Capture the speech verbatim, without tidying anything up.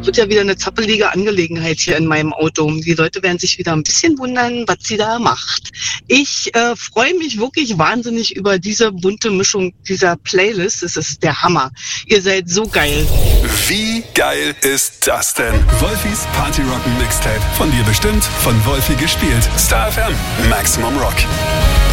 wird ja wieder eine zappelige Angelegenheit hier in meinem Auto. Die Leute werden sich wieder ein bisschen wundern, was sie da macht. Ich äh, freue mich wirklich wahnsinnig über diese bunte Mischung dieser Playlist. Es ist der Hammer. Ihr seid so geil. Wie geil ist das denn? Wolfis Party Rocken Mixtape. Von dir bestimmt, von Wolfi gespielt. Star F M, Maximum Rock.